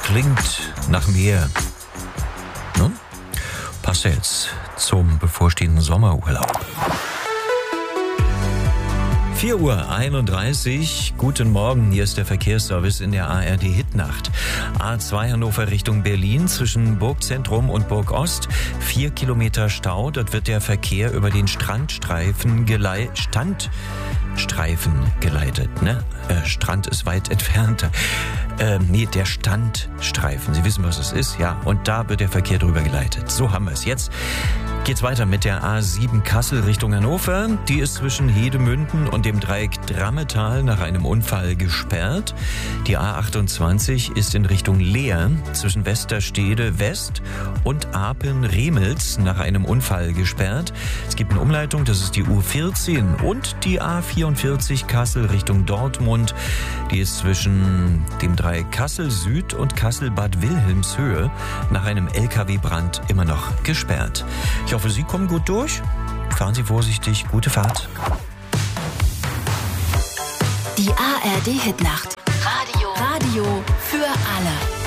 klingt nach mehr. Nun, passt jetzt zum bevorstehenden Sommerurlaub. 4:31 Uhr, guten Morgen, hier ist der Verkehrsservice in der ARD Hitnacht. A2 Hannover Richtung Berlin zwischen Burgzentrum und Burgost, 4 Kilometer Stau, dort wird der Verkehr über den Standstreifen geleitet, ne? Strand ist weit entfernt. Der Standstreifen, Sie wissen, was es ist, ja, und da wird der Verkehr drüber geleitet. So haben wir es jetzt. Geht's weiter mit der A7 Kassel Richtung Hannover. Die ist zwischen Hedemünden und dem Dreieck Drammetal nach einem Unfall gesperrt. Die A28 ist in Richtung Leer zwischen Westerstede West und Apen-Remels nach einem Unfall gesperrt. Es gibt eine Umleitung, das ist die U14 und die A44 Kassel Richtung Dortmund. Die ist zwischen dem Dreieck Kassel Süd und Kassel-Bad Wilhelmshöhe nach einem LKW-Brand immer noch gesperrt. Ich hoffe, Sie kommen gut durch. Fahren Sie vorsichtig. Gute Fahrt. Die ARD Hitnacht. Radio für alle.